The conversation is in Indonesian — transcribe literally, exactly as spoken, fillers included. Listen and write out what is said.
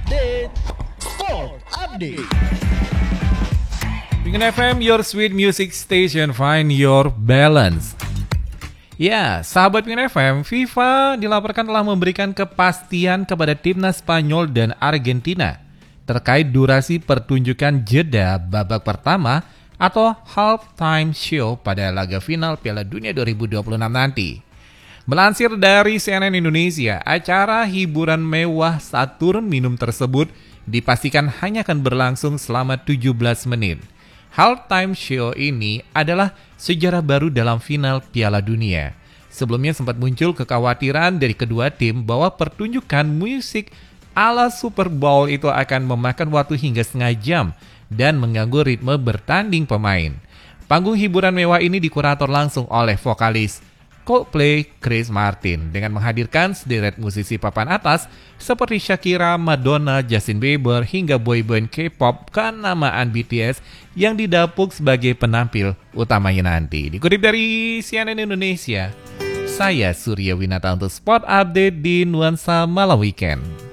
Update Sport Update. Pingin F M, your sweet music station, find your balance. Ya, sahabat Pingin F M, FIFA dilaporkan telah memberikan kepastian kepada timnas Spanyol dan Argentina terkait durasi pertunjukan jeda babak pertama atau halftime show pada laga final Piala Dunia dua ribu dua puluh enam nanti. Melansir dari C N N Indonesia, acara hiburan mewah saat turun minum tersebut dipastikan hanya akan berlangsung selama tujuh belas menit. Halftime show ini adalah sejarah baru dalam final Piala Dunia. Sebelumnya sempat muncul kekhawatiran dari kedua tim bahwa pertunjukan musik ala Super Bowl itu akan memakan waktu hingga setengah jam dan mengganggu ritme bertanding pemain. Panggung hiburan mewah ini dikurator langsung oleh vokalis Coldplay Chris Martin dengan menghadirkan sederet musisi papan atas seperti Shakira, Madonna, Justin Bieber hingga boyband K-pop kenamaan B T S yang didapuk sebagai penampil utamanya nanti. Dikutip dari C N N Indonesia, saya Surya Winata untuk Sport Update di Nuansa Malam Weekend.